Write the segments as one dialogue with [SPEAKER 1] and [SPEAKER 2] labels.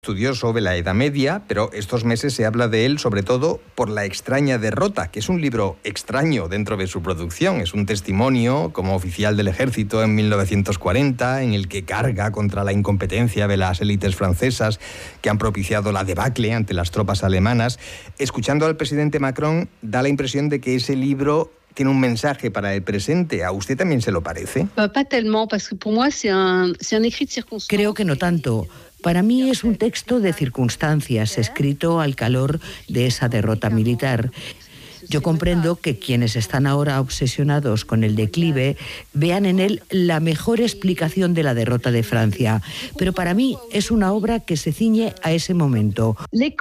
[SPEAKER 1] Estudioso de la Edad Media, pero estos meses se habla de él sobre todo por La extraña derrota, que es un libro extraño dentro de su producción. Es un testimonio como oficial del ejército en 1940, en el que carga contra la incompetencia de las élites francesas que han propiciado la debacle ante las tropas alemanas. Escuchando al presidente Macron, da la impresión de que ese libro tiene un mensaje para el presente. ¿A usted también se lo parece?
[SPEAKER 2] Creo que no tanto. Para mí es un texto de circunstancias, escrito al calor de esa derrota militar. Yo comprendo que quienes están ahora obsesionados con el declive vean en él la mejor explicación de la derrota de Francia, pero para mí es una obra que se ciñe a ese momento.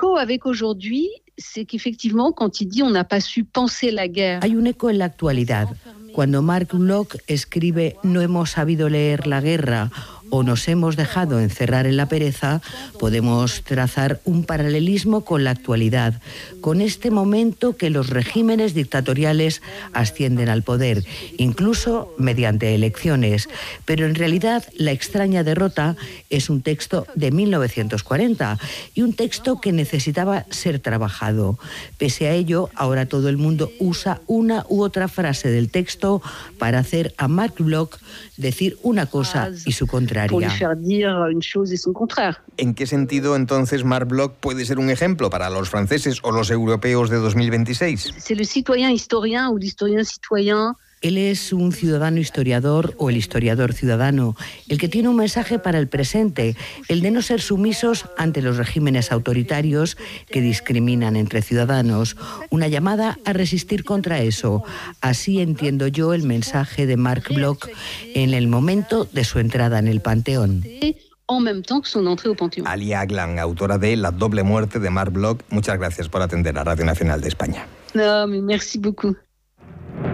[SPEAKER 2] Hay un eco en la actualidad. Cuando Marc Bloch escribe «No hemos sabido leer la guerra» o nos hemos dejado encerrar en la pereza, podemos trazar un paralelismo con la actualidad, con este momento que los regímenes dictatoriales ascienden al poder, incluso mediante elecciones. Pero en realidad La extraña derrota es un texto de 1940 y un texto que necesitaba ser trabajado. Pese a ello, ahora todo el mundo usa una u otra frase del texto para hacer a Marc Bloch decir una cosa y su contraria.
[SPEAKER 1] ¿En qué sentido entonces Marc Bloch puede ser un ejemplo para los franceses o los europeos de 2026?
[SPEAKER 2] Él es un ciudadano historiador o el historiador ciudadano, el que tiene un mensaje para el presente, el de no ser sumisos ante los regímenes autoritarios que discriminan entre ciudadanos, una llamada a resistir contra eso. Así entiendo yo el mensaje de Marc Bloch en el momento de su entrada en el Panteón.
[SPEAKER 1] Alia Aglan, autora de La doble muerte de Marc Bloch, muchas gracias por atender a Radio Nacional de España.
[SPEAKER 3] No, merci beaucoup.